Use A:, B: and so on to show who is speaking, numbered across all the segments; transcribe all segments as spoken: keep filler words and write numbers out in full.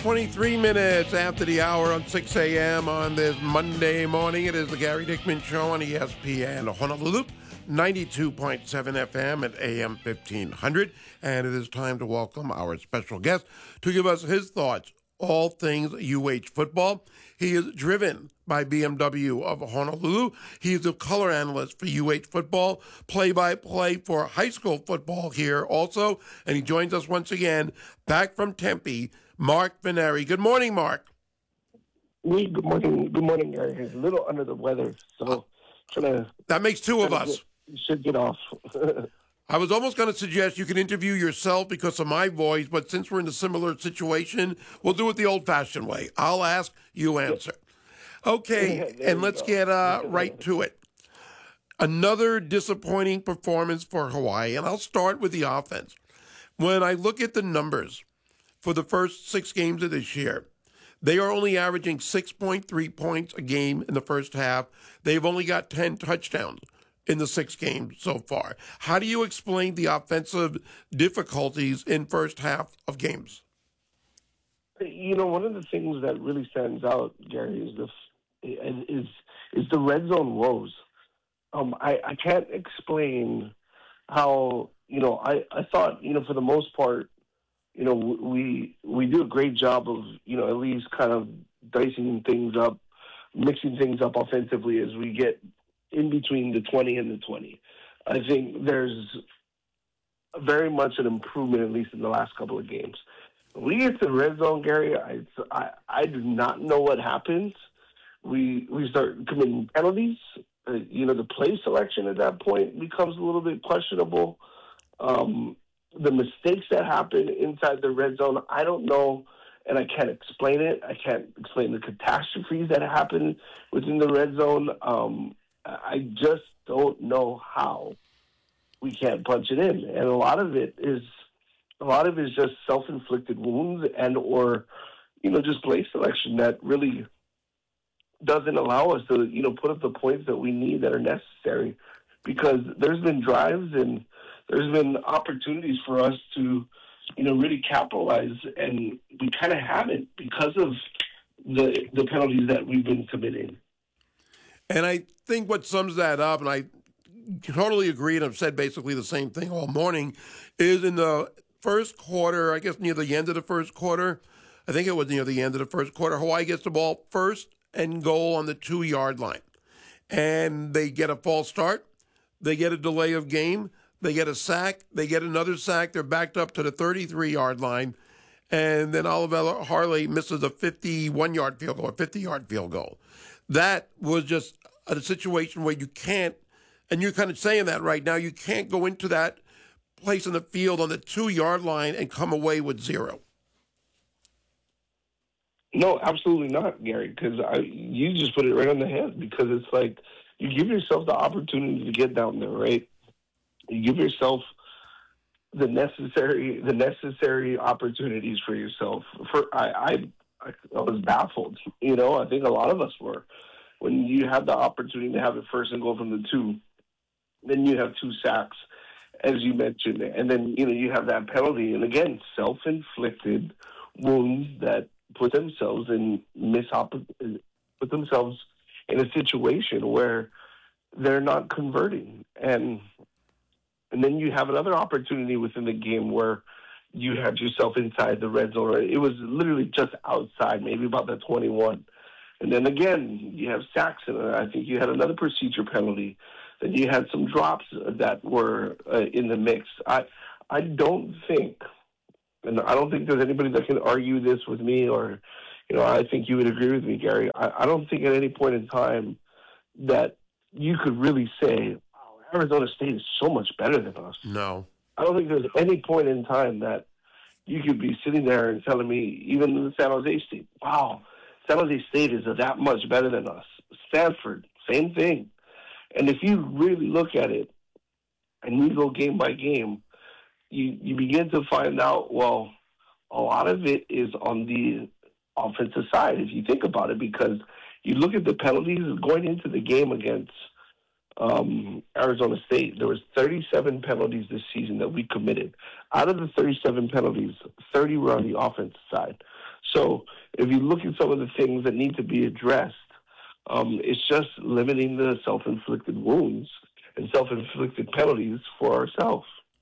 A: twenty-three minutes after the hour on six a.m. on this Monday morning. It is the Gary Dickman Show on E S P N Honolulu, ninety-two point seven F M at A M fifteen hundred. And it is time to welcome our special guest to give us his thoughts, all things U H football. He is driven by B M W of Honolulu. He is a color analyst for U H football, play-by-play for high school football here also. And he joins us once again, back from Tempe, Mark Veneri. Good morning, Mark.
B: Me, good morning. Good morning, Gary. He's a little under the weather, so trying to.
A: That makes two of us.
B: Get, should get off.
A: I was almost going to suggest you can interview yourself because of my voice, but since we're in a similar situation, we'll do it the old-fashioned way. I'll ask, you answer. Okay,
B: yeah,
A: and let's
B: go.
A: get uh, right to it. Another disappointing performance for Hawaii, and I'll start with the offense. When I look at the numbers for the first six games of this year, they are only averaging six point three points a game in the first half. They've only got ten touchdowns in the six games so far. How do you explain the offensive difficulties in first half of games?
B: You know, one of the things that really stands out, Gary, is the is is the red zone woes. Um, I, I can't explain how, you know, I, I thought, you know, for the most part, you know, we we do a great job of, you know, at least kind of dicing things up, mixing things up offensively as we get in between the twenty and the twenty. I think there's very much an improvement, at least in the last couple of games. When we get to the red zone, Gary, I, I, I do not know what happens. We we start committing penalties. Uh, you know, the play selection at that point becomes a little bit questionable. Um, the mistakes that happen inside the red zone, I don't know, and I can't explain it. I can't explain the catastrophes that happen within the red zone. Um, I just don't know how we can't punch it in. And a lot of it is a lot of it is just self-inflicted wounds and or, you know, just play selection that really doesn't allow us to, you know, put up the points that we need that are necessary. Because there's been drives and there's been opportunities for us to, you know, really capitalize, and we kind of haven't because of the the penalties that we've been committing.
A: And I think what sums that up, and I totally agree, and I've said basically the same thing all morning, is in the first quarter, I guess near the end of the first quarter, I think it was near the end of the first quarter, Hawaii gets the ball first and goal on the two-yard line. And they get a false start. They get a delay of game. They get a sack. They get another sack. They're backed up to the thirty-three-yard line. And then Oliver Harley misses a fifty-one-yard field goal, a fifty-yard field goal. That was just a situation where you can't, and you're kind of saying that right now, you can't go into that place in the field on the two-yard line and come away with zero.
B: No, absolutely not, Gary, because you just put it right on the head, because it's like you give yourself the opportunity to get down there, right? You give yourself the necessary the necessary opportunities for yourself. For I, I, I was baffled, you know, I think a lot of us were. When you have the opportunity to have it first and go from the two, then you have two sacks, as you mentioned, and then, you know, you have that penalty. And again, self-inflicted wounds that put themselves in misop- put themselves in a situation where they're not converting. And and then you have another opportunity within the game where you had yourself inside the red zone. It was literally just outside, maybe about the twenty-one. And then again, you have sacks, and I think you had another procedure penalty. Then you had some drops that were uh, in the mix. I I don't think, and I don't think there's anybody that can argue this with me, or, you know, I think you would agree with me, Gary. I, I don't think at any point in time that you could really say, wow, Arizona State is so much better than us.
A: No.
B: I don't think there's any point in time that you could be sitting there and telling me, even in San Jose State, wow, San Jose State is that much better than us. Stanford, same thing. And if you really look at it and you go game by game, you, you begin to find out, well, a lot of it is on the offensive side, if you think about it, because you look at the penalties going into the game against um, Arizona State. There was thirty-seven penalties this season that we committed. Out of the thirty-seven penalties, thirty were on the offensive side. So if you look at some of the things that need to be addressed, um, it's just limiting the self-inflicted wounds and self-inflicted penalties for ourselves.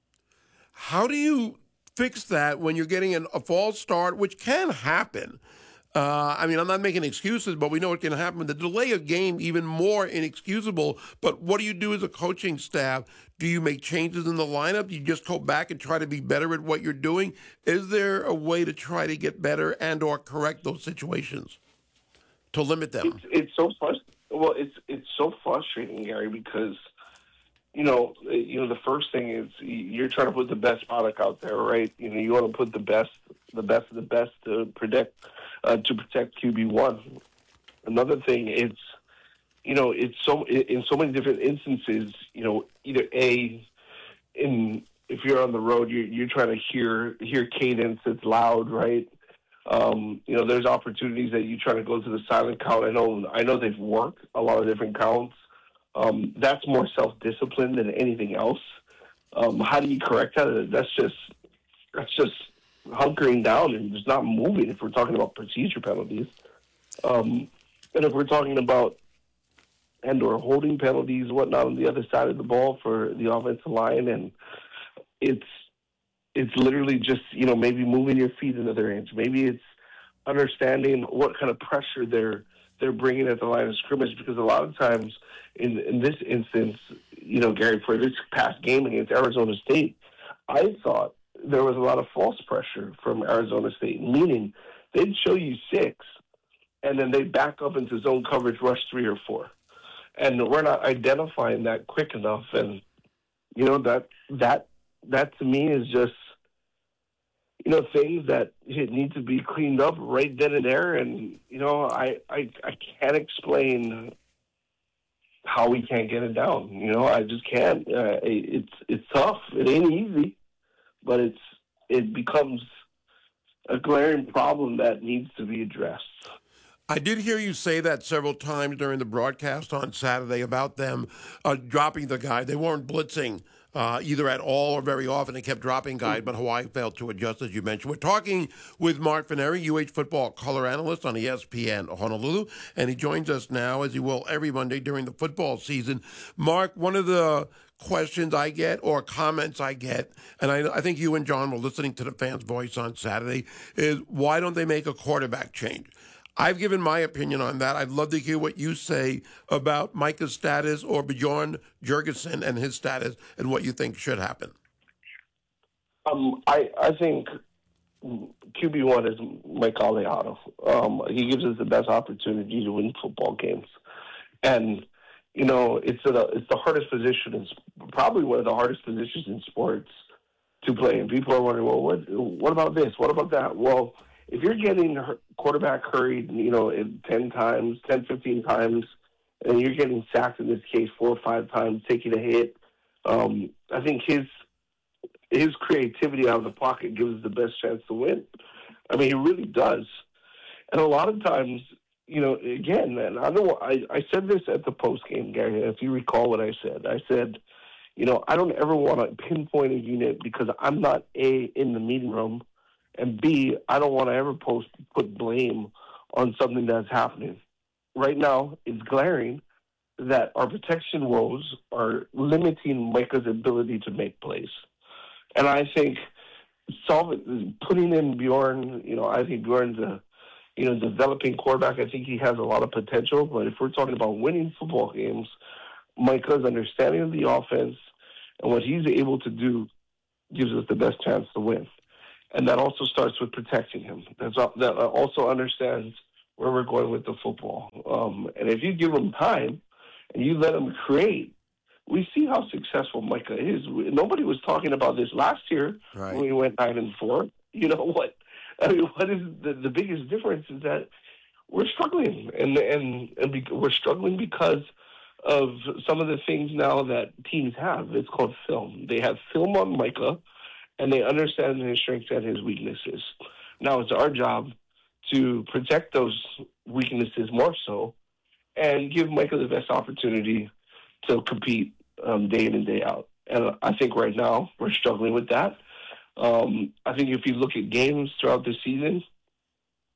A: How do you fix that when you're getting an, a false start, which can happen? Uh, I mean, I'm not making excuses, but we know it can happen. The delay of game, even more inexcusable. But what do you do as a coaching staff? Do you make changes in the lineup? Do you just go back and try to be better at what you're doing? Is there a way to try to get better and or correct those situations to limit them?
B: It's, it's so frust- Well, it's it's so frustrating, Gary, because you know, you know, the first thing is you're trying to put the best product out there, right? You know, you want to put the best, the best of the best to protect, uh, to protect Q B one. Another thing is, you know, it's so in so many different instances. You know, either a, in if you're on the road, you're you're trying to hear hear cadence that's loud, right? Um, you know, there's opportunities that you try to go to the silent count. I know, I know they've worked a lot of different counts. Um, that's more self-discipline than anything else. Um, how do you correct that? That's just that's just hunkering down and just not moving. If we're talking about procedure penalties, um, and if we're talking about and or holding penalties, whatnot on the other side of the ball for the offensive line, and it's it's literally just you know maybe moving your feet another inch. Maybe it's understanding what kind of pressure they're they're bringing at the line of scrimmage, because a lot of times in in this instance, you know, Gary, for this past game against Arizona State, I thought there was a lot of false pressure from Arizona State, meaning they'd show you six, and then they'd back up into zone coverage, rush three or four. And we're not identifying that quick enough. And, you know, that that that to me is just, you know, things that need to be cleaned up right then and there. And, you know, I, I, I can't explain how we can't get it down. You know, I just can't. Uh, it's it's tough. It ain't easy, but it's it becomes a glaring problem that needs to be addressed.
A: I did hear you say that several times during the broadcast on Saturday about them uh, dropping the guy. They weren't blitzing uh, either at all or very often. They kept dropping guys, but Hawaii failed to adjust, as you mentioned. We're talking with Mark Forneri, U H football color analyst on E S P N Honolulu, and he joins us now, as he will every Monday during the football season. Mark, one of the questions I get or comments I get, and I, I think you and John were listening to the fans' voice on Saturday, is why don't they make a quarterback change? I've given my opinion on that. I'd love to hear what you say about Micah's status or Bjorn Jurgensen and his status and what you think should happen.
B: Um, I, I think Q B one is Mike Aliato. Um, he gives us the best opportunity to win football games. And, you know, it's a, it's the hardest position, in, probably one of the hardest positions in sports to play. And people are wondering, well, what, what about this? What about that? Well, if you're getting quarterback hurried, you know, ten times, ten, fifteen times, and you're getting sacked in this case four or five times, taking a hit, um, I think his his creativity out of the pocket gives us the best chance to win. I mean, he really does. And a lot of times, you know, again, man, I know I, I said this at the post game, Gary. If you recall what I said, I said, you know, I don't ever want to pinpoint a unit because I'm not A, in the meeting room, and B, I don't want to ever post put blame on something that's happening. Right now, it's glaring that our protection woes are limiting Micah's ability to make plays. And I think solving, putting in Bjorn, you know, I think Bjorn's a, you know, developing quarterback. I think he has a lot of potential. But if we're talking about winning football games, Micah's understanding of the offense and what he's able to do gives us the best chance to win. And that also starts with protecting him. That's, that also understands where we're going with the football. Um, and if you give him time and you let him create, we see how successful Micah is. Nobody was talking about this last year right. when we went nine and four. You know what? I mean, what is the, the biggest difference is that we're struggling, and and and be, we're struggling because of some of the things now that teams have. It's called film. They have film on Micah, and they understand his strengths and his weaknesses. Now it's our job to protect those weaknesses more so and give Micah the best opportunity to compete um, day in and day out. And I think right now we're struggling with that. Um, I think if you look at games throughout the season,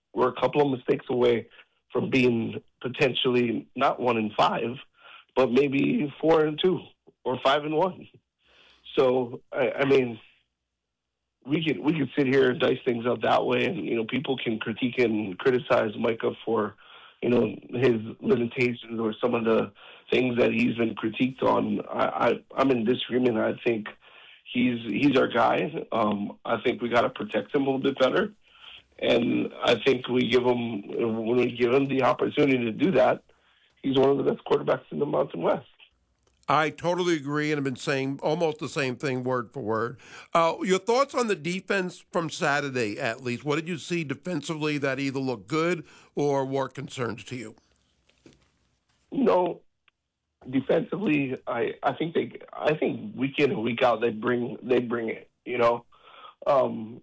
B: we're a couple of mistakes away from being potentially not one in five, but maybe four and two or five and one. So, I, I mean, we could we could sit here and dice things up that way, and you know, people can critique and criticize Micah for, you know, his limitations or some of the things that he's been critiqued on. I, I I'm in disagreement. I think he's he's our guy. Um, I think we got to protect him a little bit better, and I think we give him when we give him the opportunity to do that, he's one of the best quarterbacks in the Mountain West.
A: I totally agree, and I've been saying almost the same thing word for word. Uh, your thoughts on the defense from Saturday, at least? What did you see defensively that either looked good or were concerns to you?
B: You know, defensively, I, I think they I think week in and week out they bring they bring it. You know, um,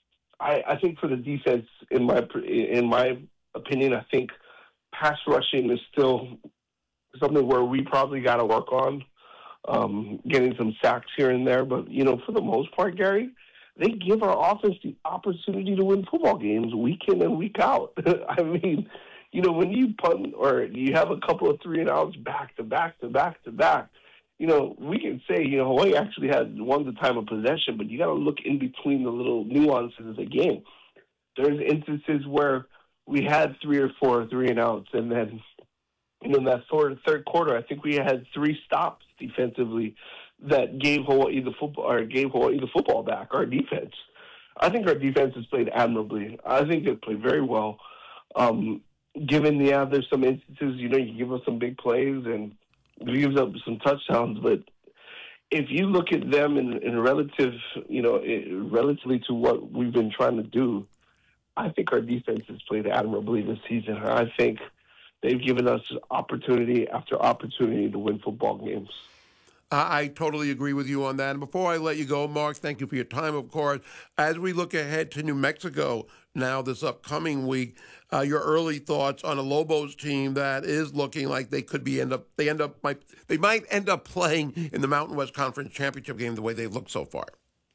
B: I I think for the defense, in my in my opinion, I think pass rushing is still something where we probably got to work on, um, getting some sacks here and there. But, you know, for the most part, Gary, they give our offense the opportunity to win football games week in and week out. I mean, you know, when you punt or you have a couple of three and outs back to back to back to back, you know, we can say, you know, Hawaii actually had won the time of possession, but you got to look in between the little nuances of the game. There's instances where we had three or four three and outs, and then you know, in that third, third quarter, I think we had three stops defensively that gave Hawaii the football or gave Hawaii the football back. Our defense, I think our defense has played admirably. I think they played very well. Um, given yeah, there's some instances, you know, you give us some big plays and we give up some touchdowns, but if you look at them in, in relative, you know, relatively to what we've been trying to do, I think our defense has played admirably this season. I think they've given us opportunity after opportunity to win football games.
A: I, I totally agree with you on that. And before I let you go, Mark, thank you for your time, of course. As we look ahead to New Mexico now this upcoming week, uh, your early thoughts on a Lobos team that is looking like they could be end up they end up might they might end up playing in the Mountain West Conference Championship game the way they've looked so far.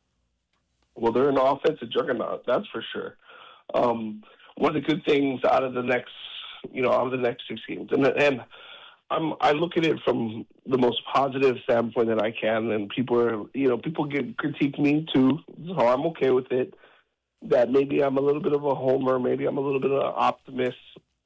B: Well, they're an offensive juggernaut, that's for sure. Um, one of the good things out of the next you know, out of the next six games. And and I'm, I look at it from the most positive standpoint that I can, and people are, you know, people get critique me too, so I'm okay with it, that maybe I'm a little bit of a homer, maybe I'm a little bit of an optimist,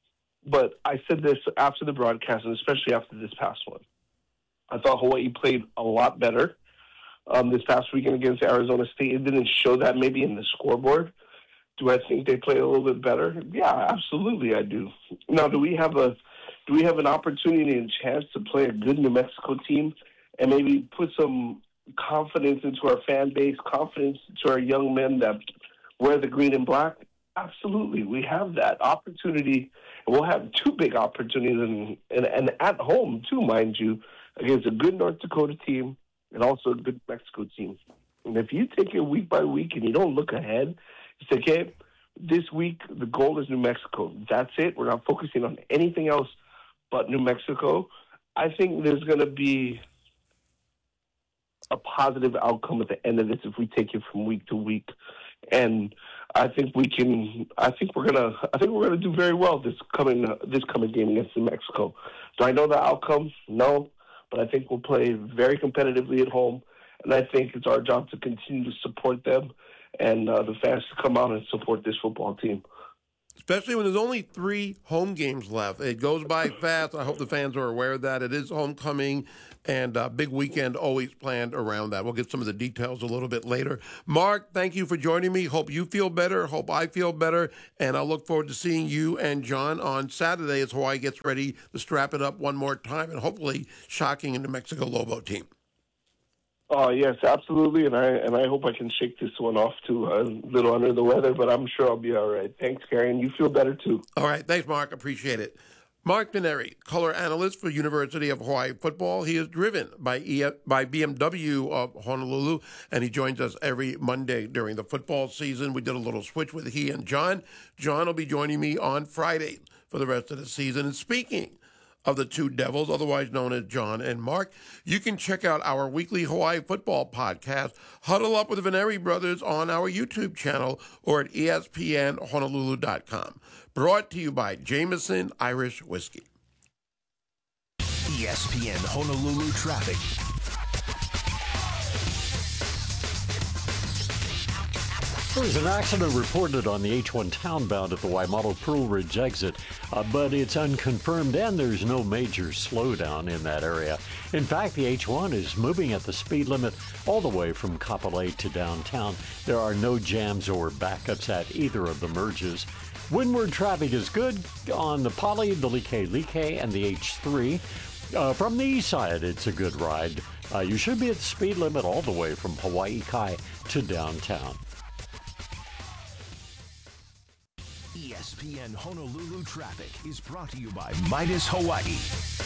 B: but I said this after the broadcast, and especially after this past one. I thought Hawaii played a lot better um, this past weekend against Arizona State. It didn't show that maybe in the scoreboard. Do I think they play a little bit better? Yeah, absolutely, I do. Now, do we have a do we have an opportunity and chance to play a good New Mexico team and maybe put some confidence into our fan base, confidence to our young men that wear the green and black? Absolutely, we have that opportunity, and we'll have two big opportunities, and, and, and at home too, mind you, against a good North Dakota team and also a good Mexico team. And if you take it week by week and you don't look ahead, you say, okay, this week the goal is New Mexico. That's it. We're not focusing on anything else but New Mexico. I think there's going to be a positive outcome at the end of this if we take it from week to week. And I think we can. I think we're gonna. I think we're gonna do very well this coming uh, this coming game against New Mexico. Do I know the outcome? No, but I think we'll play very competitively at home, and I think it's our job to continue to support them and uh, the fans to come out and support this football team.
A: Especially when there's only three home games left. It goes by fast. I hope the fans are aware of that. It is homecoming and a big weekend always planned around that. We'll get some of the details a little bit later. Mark, thank you for joining me. Hope you feel better. Hope I feel better. And I look forward to seeing you and John on Saturday as Hawaii gets ready to strap it up one more time and hopefully shocking a New Mexico Lobo team.
B: Oh, yes, absolutely, and I and I hope I can shake this one off, too. A little under the weather, but I'm sure I'll be all right. Thanks, Gary, and you feel better, too.
A: All right, thanks, Mark. Appreciate it. Mark Pineri, color analyst for University of Hawaii football. He is driven by e- by B M W of Honolulu, and he joins us every Monday during the football season. We did a little switch with he and John. John will be joining me on Friday for the rest of the season. And speaking of the two devils, otherwise known as John and Mark. You can check out our weekly Hawaii football podcast, Huddle Up with the Veneri Brothers, on our YouTube channel or at E S P N Honolulu dot com. Brought to you by Jameson Irish Whiskey.
C: E S P N Honolulu traffic.
D: There was an accident reported on the H one townbound at the Waimato Pearl Ridge exit, uh, but it's unconfirmed and there's no major slowdown in that area. In fact, the H one is moving at the speed limit all the way from Kapolei to downtown. There are no jams or backups at either of the merges. Windward traffic is good on the Pali, the Like Like, and the H three. Uh, from the east side, it's a good ride. Uh, you should be at the speed limit all the way from Hawaii Kai to downtown.
C: E S P N Honolulu traffic is brought to you by Midas Hawaii.